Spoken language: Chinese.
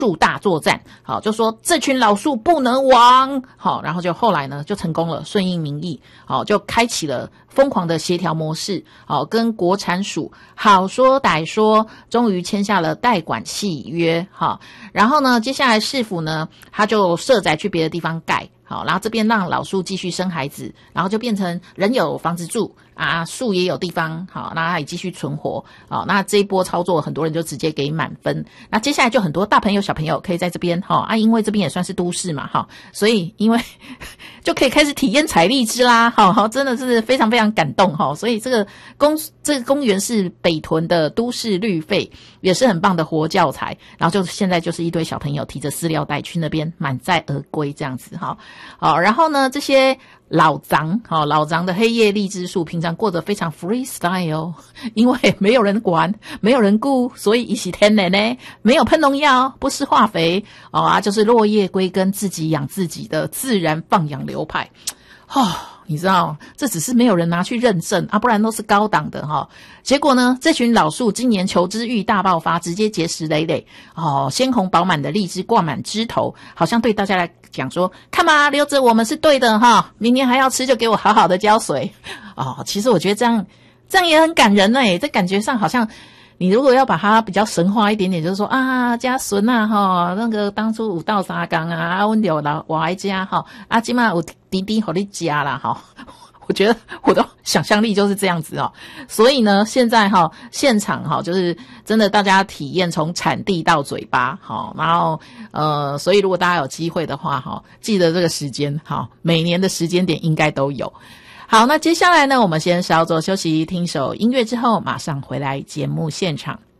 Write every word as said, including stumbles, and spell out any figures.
树大作战，好，就说这群老树不能亡，好，然后就后来呢就成功了，顺应民意，好，就开启了疯狂的协调模式，好，跟国产署好说歹说，终于签下了代管契约，好，然后呢，接下来市府呢，他就设宅去别的地方盖。好，然后这边让老树继续生孩子，然后就变成人有房子住啊，树也有地方，好，那它也继续存活。好，那这一波操作，很多人就直接给满分。那接下来就很多大朋友小朋友可以在这边哈啊，因为这边也算是都市嘛哈，所以因为就可以开始体验采荔枝啦，好好，真的是非常非常感动哈。所以这个公这个公园是北屯的都市绿肺，也是很棒的活教材。然后就现在就是一堆小朋友提着饲料袋去那边满载而归这样子哈。好，然后呢，这些老长，好、哦、老长的黑叶荔枝树，平常过得非常 freestyle， 因为没有人管，没有人顾，所以一起天然呢，没有喷农药，不施化肥，哦啊，就是落叶归根，自己养自己的自然放养流派，哦。你知道，这只是没有人拿去认证啊，不然都是高档的哈、哦。结果呢，这群老树今年求知欲大爆发，直接结实累累哦，鲜红饱满的荔枝挂满枝头，好像对大家来讲说，看嘛，留着我们是对的哈、哦，明年还要吃就给我好好的浇水哦。其实我觉得这样这样也很感人诶，这感觉上好像。你如果要把它比较神化一点点，就是说啊，家孙啊，哈，那个当初五道沙缸啊，啊，温有老我爱家哈，啊，今嘛有弟弟和你家啦，哈，我觉得我的想象力就是这样子哦。所以呢，现在哈，现场哈，就是真的大家体验从产地到嘴巴，好，然后呃，所以如果大家有机会的话，哈，记得这个时间，好，每年的时间点应该都有。好，那接下来呢，我们先稍作休息，听首音乐之后，马上回来节目现场。